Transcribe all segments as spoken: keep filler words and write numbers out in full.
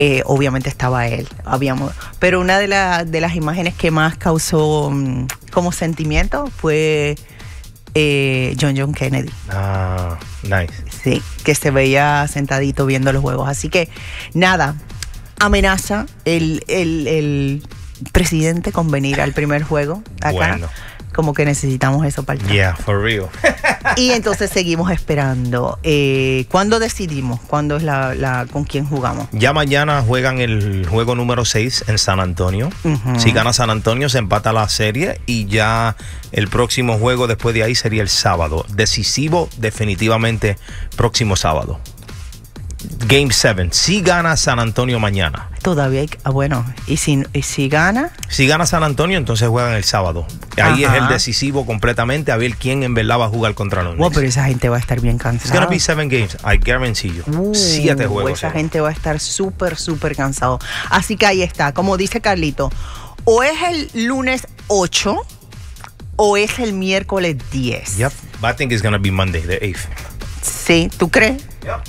Eh, obviamente estaba él, habíamos, pero una de, la, de las imágenes que más causó um, como sentimiento fue eh, John John Kennedy. Ah, nice. Sí, que se veía sentadito viendo los juegos. Así que nada, amenaza el, el, el presidente con venir al primer juego acá. Bueno. Como que necesitamos eso para el campo. Yeah, for real. Y entonces seguimos esperando. Eh, ¿Cuándo decidimos? ¿Cuándo es la, la con quién jugamos? Ya mañana juegan el juego número seis en San Antonio. Uh-huh. Si gana San Antonio, se empata la serie. Y ya el próximo juego después de ahí sería el sábado. Decisivo, definitivamente, próximo sábado. Game siete. Si gana San Antonio mañana. Todavía hay, ah, bueno, ¿y si, y si gana? Si gana San Antonio, entonces juegan el sábado. Ahí Ajá. es el decisivo completamente, a ver quién en verdad va a jugar contra los Knicks. Wow, pero esa gente va a estar bien cansada. It's gonna be seven games, I guarantee you. Uh, Siete juegos. Esa gente va a estar súper, súper cansado. Así que ahí está, como dice Carlito, o es el lunes ocho o es el miércoles diez. Yep, but I think it's gonna be Monday, the eighth. Sí, ¿tú crees? Yep.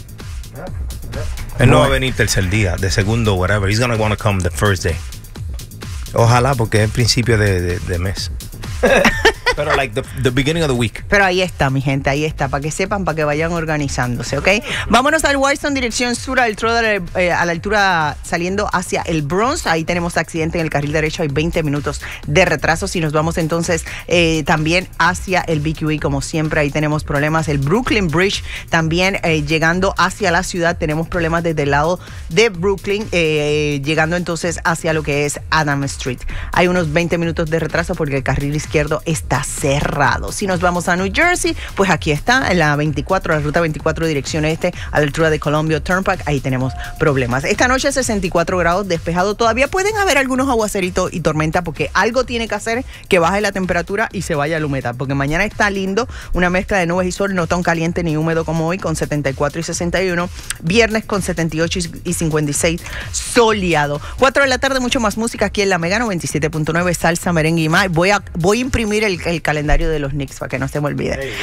Él no va a venir tercer día, de segundo, whatever. He's gonna want to come the first day. Ojalá, porque es el principio de, de, de mes. Pero like the, the beginning of the week. Pero ahí está, mi gente, ahí está, para que sepan, para que vayan organizándose, ¿ok? Vámonos al Whitestone, dirección sur, al de, eh, a la altura saliendo hacia el Bronx. Ahí tenemos accidente en el carril derecho, hay veinte minutos de retraso. Si nos vamos entonces eh, también hacia el B Q E, como siempre, ahí tenemos problemas. El Brooklyn Bridge también eh, llegando hacia la ciudad, tenemos problemas desde el lado de Brooklyn, eh, llegando entonces hacia lo que es Adam Street. Hay unos veinte minutos de retraso porque el carril izquierdo está cerrado. Si nos vamos a New Jersey, pues aquí está, en la veinticuatro, la ruta veinticuatro, dirección este, a la altura de Columbia Turnpike, ahí tenemos problemas. Esta noche sesenta y cuatro grados, despejado. Todavía pueden haber algunos aguaceritos y tormenta porque algo tiene que hacer que baje la temperatura y se vaya la humedad, porque mañana está lindo, una mezcla de nubes y sol, no tan caliente ni húmedo como hoy, con setenta y cuatro y sesenta y uno. Viernes con setenta y ocho y cincuenta y seis, soleado. cuatro de la tarde, mucho más música aquí en la Mega noventa y siete punto nueve, salsa, merengue y más. Voy a, voy a imprimir el, el calendario de los Knicks para que no se me olvide.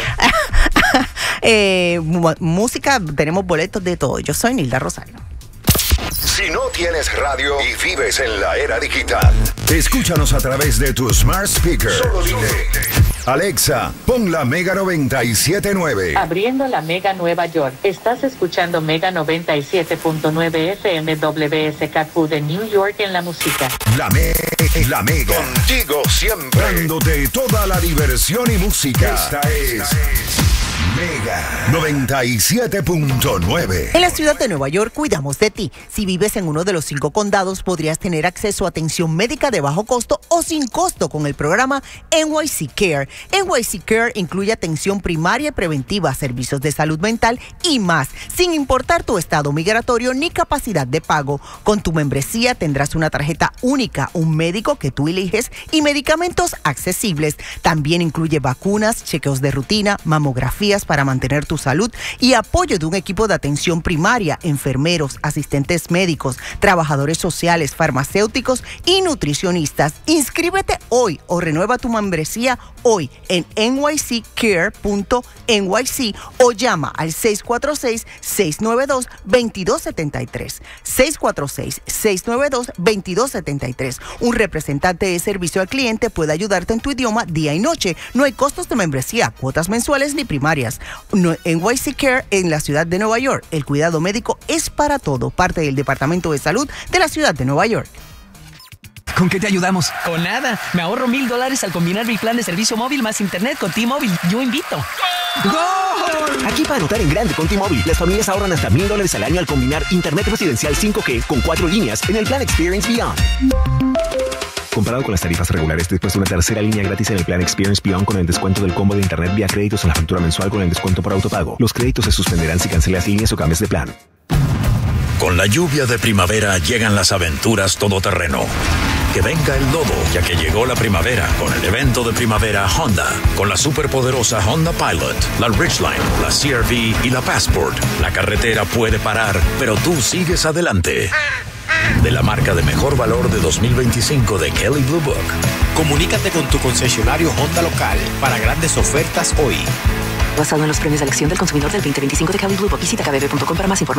eh, música, tenemos boletos de todo. Yo soy Nilda Rosario. Si no tienes radio y vives en la era digital, escúchanos a través de tu smart speaker. Solo dile: Alexa, pon la Mega noventa y siete punto nueve. Abriendo la Mega Nueva York. Estás escuchando Mega noventa y siete punto nueve F M W S K Q de New York en la música. La, me la Mega. Contigo siempre. Dándote toda la diversión y música. Esta es Mega noventa y siete punto nueve. En la ciudad de Nueva York cuidamos de ti. Si vives en uno de los cinco condados, podrías tener acceso a atención médica de bajo costo o sin costo con el programa N Y C Care. N Y C Care incluye atención primaria y preventiva, servicios de salud mental y más, sin importar tu estado migratorio ni capacidad de pago. Con tu membresía tendrás una tarjeta única, un médico que tú eliges y medicamentos accesibles. También incluye vacunas, chequeos de rutina, mamografías para mantener tu salud y apoyo de un equipo de atención primaria, enfermeros, asistentes médicos, trabajadores sociales, farmacéuticos y nutricionistas. Inscríbete hoy o renueva tu membresía hoy en N Y C care punto N Y C o llama al seis cuatro seis, seis nueve dos, dos dos siete tres. seis cuatro seis, seis nueve dos, dos dos siete tres. Un representante de servicio al cliente puede ayudarte en tu idioma día y noche. No hay costos de membresía, cuotas mensuales ni primarias. No, en N Y C Care en la ciudad de Nueva York, el cuidado médico es para todo, parte del Departamento de Salud de la ciudad de Nueva York. ¿Con qué te ayudamos? Con nada. Me ahorro mil dólares al combinar mi plan de servicio móvil más internet con T-Mobile. Yo invito. ¡Gol! Aquí para anotar en grande con T-Mobile, las familias ahorran hasta mil dólares al año al combinar internet residencial cinco G con cuatro líneas en el plan Experience Beyond. Comparado con las tarifas regulares, después de una tercera línea gratis en el plan Experience Beyond con el descuento del combo de internet vía créditos en la factura mensual con el descuento por autopago. Los créditos se suspenderán si cancelas líneas o cambias de plan. Con la lluvia de primavera llegan las aventuras todoterreno. Que venga el lodo, ya que llegó la primavera con el evento de primavera Honda. Con la superpoderosa Honda Pilot, la Ridgeline, la C R V y la Passport. La carretera puede parar, pero tú sigues adelante. De la marca de mejor valor de dos mil veinticinco de Kelley Blue Book. Comunícate con tu concesionario Honda local para grandes ofertas hoy. Basado en los premios de elección del consumidor del veinte veinticinco de Kelley Blue Book. Visita K B B punto com para más información.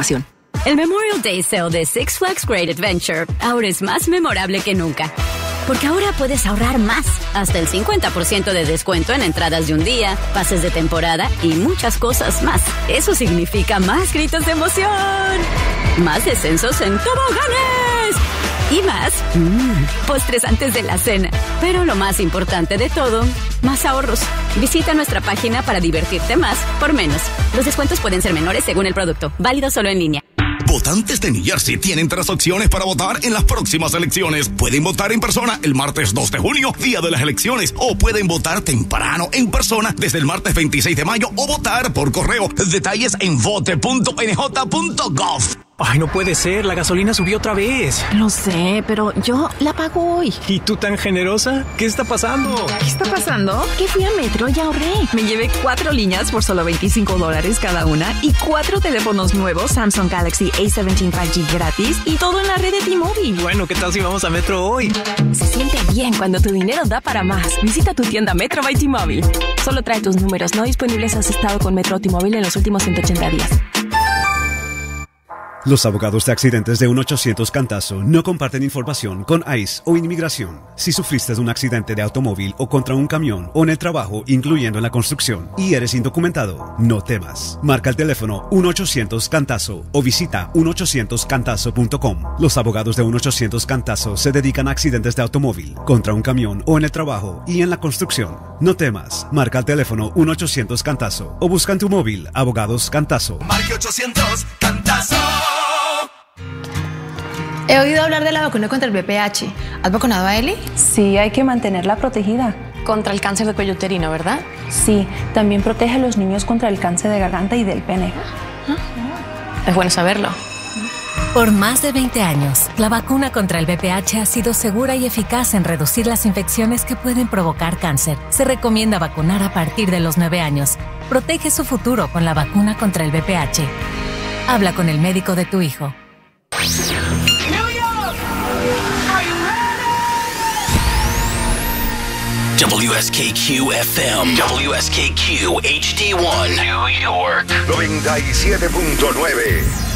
El Memorial Day Sale de Six Flags Great Adventure ahora es más memorable que nunca. Porque ahora puedes ahorrar más, hasta el cincuenta por ciento de descuento en entradas de un día, pases de temporada y muchas cosas más. Eso significa más gritos de emoción, más descensos en toboganes y más mmm, postres antes de la cena. Pero lo más importante de todo, más ahorros. Visita nuestra página para divertirte más por menos. Los descuentos pueden ser menores según el producto, válido solo en línea. Votantes de New Jersey tienen tres opciones para votar en las próximas elecciones. Pueden votar en persona el martes dos de junio, día de las elecciones, o pueden votar temprano en persona desde el martes veintiséis de mayo o votar por correo. Detalles en vote punto n j punto gov. Ay, no puede ser, la gasolina subió otra vez. Lo sé, pero yo la pago hoy. ¿Y tú tan generosa? ¿Qué está pasando? ¿Qué está pasando? Que fui a Metro y ahorré. Me llevé cuatro líneas por solo veinticinco dólares cada una y cuatro teléfonos nuevos Samsung Galaxy A diecisiete cinco G gratis y todo en la red de T-Mobile. Bueno, ¿qué tal si vamos a Metro hoy? Se siente bien cuando tu dinero da para más. Visita tu tienda Metro by T-Mobile. Solo trae tus números no disponibles si has estado con Metro o T-Mobile en los últimos ciento ochenta días. Los abogados de accidentes de uno ochocientos Cantazo no comparten información con I C E o Inmigración. Si sufriste de un accidente de automóvil o contra un camión o en el trabajo, incluyendo en la construcción, y eres indocumentado, no temas. Marca el teléfono uno ochocientos Cantazo o visita uno ochocientos cantazo punto com. Los abogados de uno ochocientos Cantazo se dedican a accidentes de automóvil, contra un camión o en el trabajo y en la construcción. No temas. Marca el teléfono uno ochocientos Cantazo o busca en tu móvil Abogados Cantazo. Marque ochocientos Cantazo. He oído hablar de la vacuna contra el V I H. ¿Has vacunado a Eli? Sí, hay que mantenerla protegida. Contra el cáncer de cuello uterino, ¿verdad? Sí, también protege a los niños contra el cáncer de garganta y del pene. Es bueno saberlo. Por más de veinte años, la vacuna contra el V I H ha sido segura y eficaz en reducir las infecciones que pueden provocar cáncer. Se recomienda vacunar a partir de los nueve años. Protege su futuro con la vacuna contra el V I H. Habla con el médico de tu hijo. W S K Q F M, W S K Q H D uno, New York. noventa y siete punto nueve.